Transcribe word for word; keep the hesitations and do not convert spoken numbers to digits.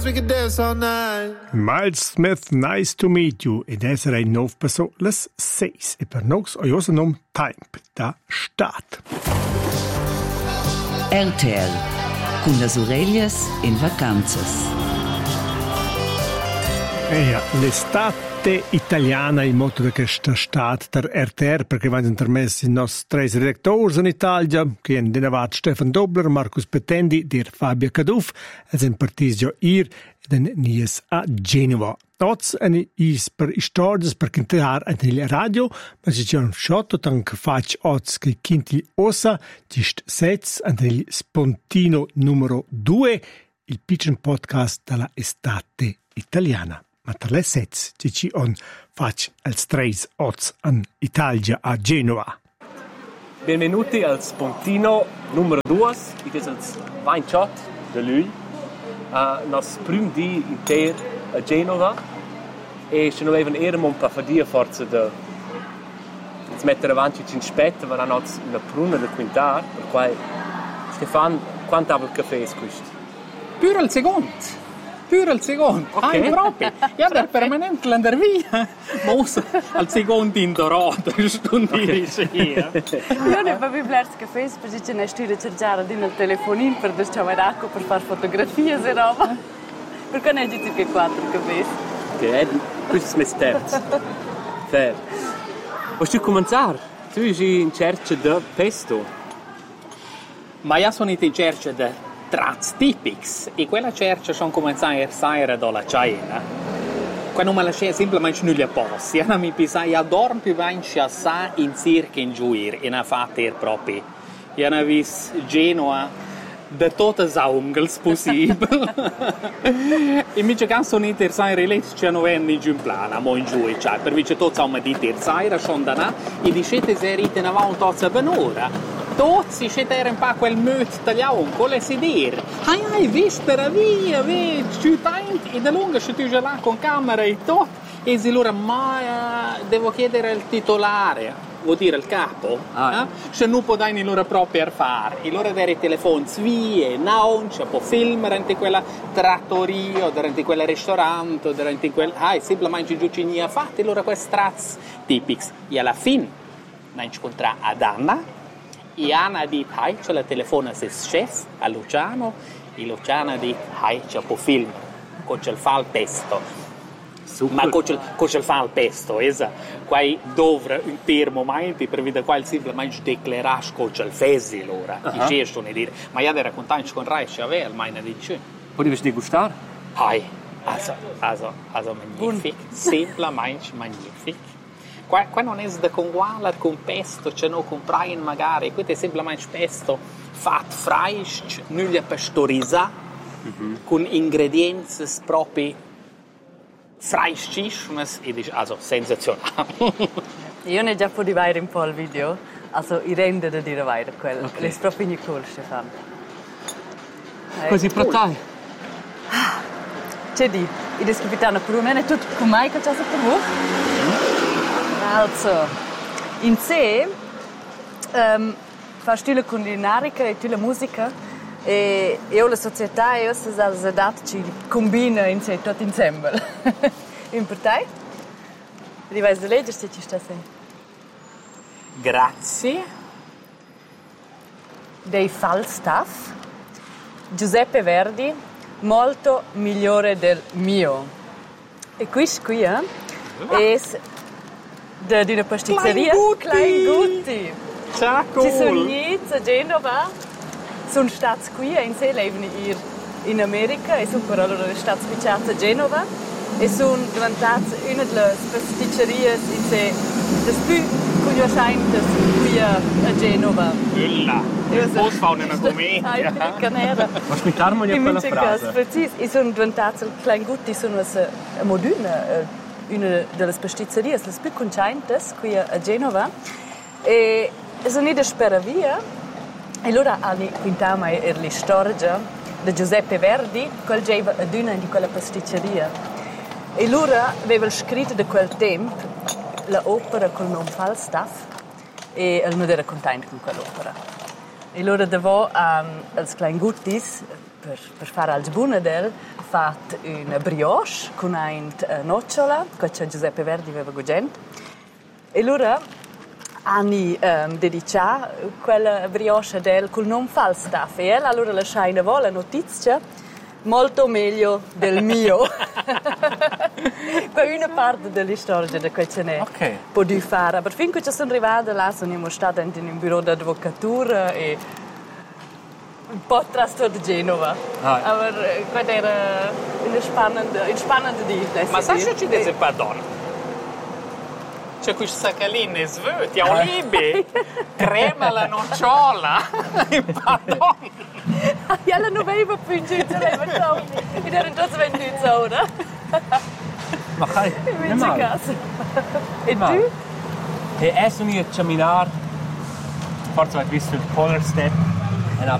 we could dance all night. Miles Smith, nice to meet you. Ed essere in nov passo las seis. E per nos ho io nom Time da Stat. R T L, con las orellas in vacanzas. E ja, l'estate italiana il motto di questa stat der R T R, perché vanno intermessi i nostri tre redaktori in Italia, che hanno dinavat Stefan Dobler, Marcus Petendi, dir Fabio Caduff, e sono partiti ir ed nies a Genova. Tots hanno is per stories per cantare nella radio, ma si c'è un shot tanto faccio oz che kinti ossa, gist sets nel Spontino numero due, il piccolo podcast della estate italiana. Ma tra le sets ci ci on fac als treis oz an Italia a Genova. Benvenuti al Spontino numero due, che è il ventotto di luglio. Uh, nos prim di inter a Genova e se non avevano era un po' fadia forza da mettere avanti in spetta, verrà nos una pruna da quintar, per cui Stefan, quanto ha il caffè è questo? Pure al secondo. Pure al secondo, okay. Ah, proprio. Io ero permanente l'andar via, ma uso al secondo in Dorota, stundi dice io. Io ne avevo blers caffè, perché ce ne stile cercare di nel telefonino per desciare d'acqua per fare fotografie e roba. Perché ne hai che quattro caffè? Ok, questo è il terzo. Fair. Vuoi tu cominciare? Tu sei in cerca di pesto. Ma io sono in cerca di tratti tipici e quella cerca sono cominciati a essere dalla cena. Quando me la scena semplicemente non li posso. Io mi pensavo, io dormo più vencia assai in circa in giuir e non fate proprio. Io ho visto Genoa da tutte le angles possibili. E mi dice che sono interessati in relativo ci hanno venduto in giù in plana, ma in giù, cioè, per vice tutti hanno detto interessati, sono da là, e dicete se erite ne avevano tozza benora. Tutti si erano un po' quel mood italiano, come si dire. Ah, hai visto per via, vedi, ci tanti, e da lungo ci tu già là con camera e tutto. E se allora, ma devo chiedere il titolare, vuol dire il capo, ah, eh? Se non può dare loro proprio per fare. E loro dare i telefoni svie, non c'è può filmare durante quella trattoria, durante quel ristorante, durante quel... Ah, semplicemente giù ci ne ha fatti loro questi tratti tipici. E alla fine, noi ci incontriamo ad Anna, e Anna ha detto, ah, c'è la telefona se chef a Luciano, e Luciano ha detto, ah, c'è può film, con c'è il fa il pesto. Super. Ma con c'è il fa il pesto, esatto. Qua dovre un per momenti per vedere qua semplicemente declarare con c'è il fesi l'ora. Uh-huh. I gestono dire, ma io devo raccontare con Rai c'è avere, ma ne dice. Poi devi gustare? Ah, also, also, also magnifico, semplicemente magnifico. Qua, qua non è da conguala con pesto, ce non comprai magari, questo è semplicemente pesto fatto fresco, nulla pastorizzato, mm-hmm. con ingredienti proprio freschissimi e also sensazionali. Io ne già potevo vedere un po' il video, also i rende da dire vedere quello, okay. È proprio nicht cool, Stefan. Così cool. Pratai? C'è di, i descripitano per me, è tutto come che c'è per voi? Also, in sé um, fai stile culinaria e stile musica e io la società e io si è dato ci combina in sé tutto insieme. In per te? Rivai a leggere se ci sta sempre. Grazie. Dei Falstaff, Giuseppe Verdi, molto migliore del mio. E questo qui eh, è Da, di una pasticceria Klein Gutti. Ciao, cool. Ci sono niente a Genova. Sono stati qui in sé, levano in America e sono però stati spicciati a Genova e sono diventati una delle pasticcerie in sé das più conosciute qui a Genova. Bella! E poi fa una commedia. Ma aspettarmi di quella frase. Preciso. E sono diventati Klein Gutti, sono una moduna. Una delle pasticcerie le più conosciute qui a Genova e sono venuta a sperare via e allora hanno quintato la storia di Giuseppe Verdi quel giorno ad una di quella pasticceria e allora aveva scritto da quel tempo l'opera col nome Falstaff e il non era contento con quell'opera E allora dopo um, els klein guttis per, per fare al bunadel fatto una brioche con una nocciola, che Giuseppe Verdi aveva gugent. E allora hanno um, dedicato quella brioche del col non Falstaff e allora lasciai una vola notizia molto meglio del mio. Qua è una parte della storia di cui ce n'è Ok. potuto fare. Per fin che ci sono arrivata là, sono stata in un bureau di avvocatura e un po' trasto di Genova. Ah. Ma quella era una spannende, una spannende vita. Ma sai che ci dice pardon? C'è questa saccaline svöti, a olive, crema alla nocciola, pardon. Ja, la non aveva più in giro, ed era già venduta ora. Ma kai, In casa. E tu? E adesso mi a camminare, forse avete visto il Polar Step,